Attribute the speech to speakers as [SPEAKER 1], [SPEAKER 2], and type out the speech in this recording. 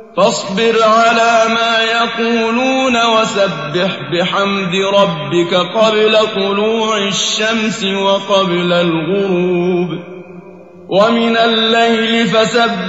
[SPEAKER 1] فاصبر على ما يقولون وسبح بحمد ربك قبل طلوع الشمس وقبل الغروب ومن الليل فسبح